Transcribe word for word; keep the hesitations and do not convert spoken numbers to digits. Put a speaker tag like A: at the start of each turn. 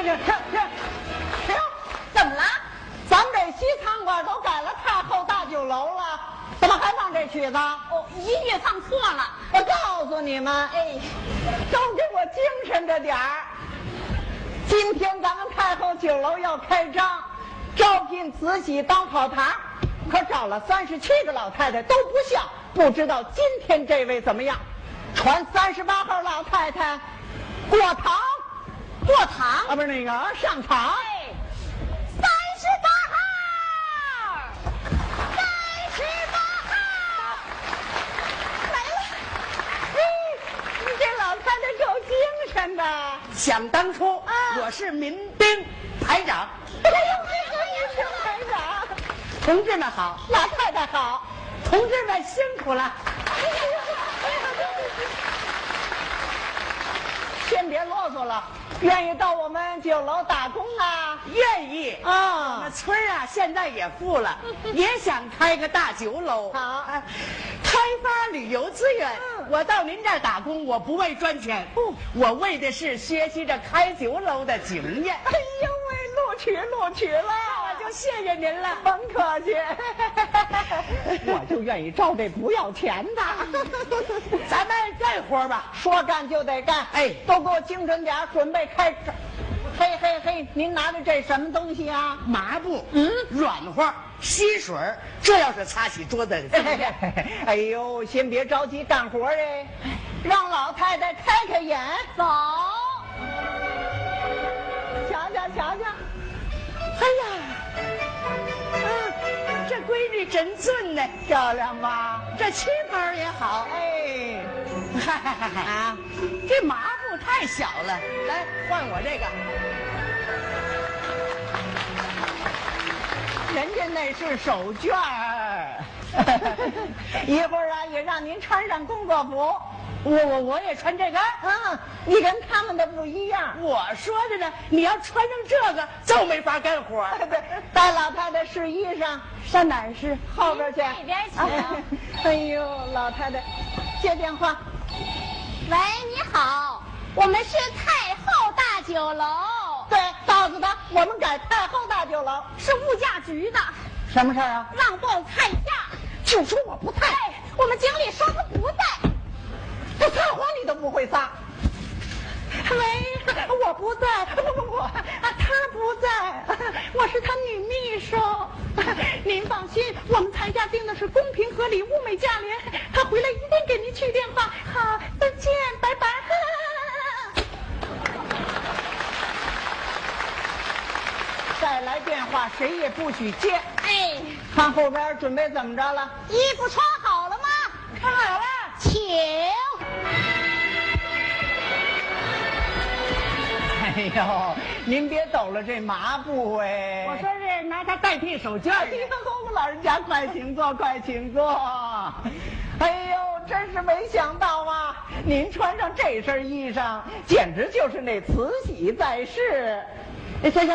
A: 停停停停！
B: 怎么了？
A: 咱们这西餐馆都改了太后大酒楼了，怎么还放这曲子？
B: 哦，音乐放错了。
A: 我告诉你们，
B: 哎，
A: 都给我精神着点儿。今天咱们太后酒楼要开张，招聘慈禧当跑堂，可找了三十七个老太太都不像，不知道今天这位怎么样？传三十八号老太太过堂，
B: 过堂
A: 啊，不是那个上场。
B: 哎，三十八号，三十八号，来了。
A: 嘿，你这老太太够精神的。
C: 想当初，
A: 啊
C: 我是民兵排长。
A: 哎呦，这个也是排长。
C: 同志们好，
A: 老太太好。
C: 同志们辛苦了。
A: 先别啰嗦了，愿意到我们酒楼打工啊？
C: 愿意我
A: 啊
C: 们，村儿啊，现在也富了，也想开个大酒楼。
A: 好
C: 啊开发旅游资源。
A: 嗯
C: 我到您这儿打工，我不为赚钱，我为的是学习着开酒楼的经验。
A: 哎呦喂，录取录取了，
C: 我就谢谢您了。
A: 甭客气。我就愿意招这不要钱的。
C: 咱们干活吧。
A: 说干就得干，
C: 哎
A: 都给我精神点儿，准备开始。嘿嘿嘿，您拿着这什么东西啊？
C: 麻布，
A: 嗯
C: 软和，吸水儿，这要是擦起桌子，
A: 哎呦，先别着急干活哎，让老太太开开眼。
B: 走，
A: 瞧瞧瞧瞧，
C: 哎呀，啊，这闺女真俊呢，
A: 漂亮吧？
C: 这旗袍也好。
A: 哎，
C: 嗨嗨嗨嗨
A: 啊，
C: 这麻布太小了，来换我这个。
A: 人家那是手绢儿。一会儿啊，也让您穿上工作服。
C: 我我我也穿这个。
A: 嗯，你跟他们的不一样。
C: 我说的呢，你要穿上这个就没法干活。
A: 对，带老太太试衣裳，上哪儿试？后边去。
B: 那边请。
A: 哎呦，老太太，接电话。
B: 喂，你好，我们是太后大酒楼，
A: 对，告诉他我们改太后大酒楼。
B: 是物价局的，
A: 什么事儿啊？
B: 让报菜价。
A: 就说我不在，
B: 哎，我们经理说他不在。
A: 这撒谎你都不会撒。喂，我不在，不不不，啊，他不在，我是他女秘书。您放心，我们菜价定的是公平合理、物美价廉。他回来一定给您去电话。好，再见，拜拜。再来电话，谁也不许接。
B: 哎，
A: 看后边准备怎么着了？
B: 衣服穿好了吗？
A: 看好了。
B: 请。
A: 哎呦，您别抖了这麻布哎！
C: 我说是拿它代替手绢儿。
A: 哎呦，老人家快请坐，快请坐。哎呦，真是没想到啊！您穿上这身衣裳，简直就是那慈禧在世。行行。